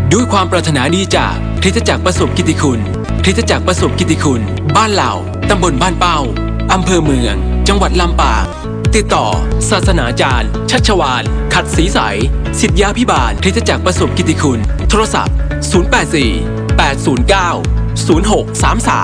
ด้วยความปรารถนาดีจากคริสตจักรประสบกิตติคุณคริสตจักรประสบกิตติคุณบ้านเหล่าตำบลบ้านเป้าอำเภอเมืองจังหวัดลำปางติดต่อศาสนาจารย์ชัชวาลขัดศรีใสศิษยาภิบาลคริสตจักรประสบกิตติคุณโทรศัพท์084 809 0633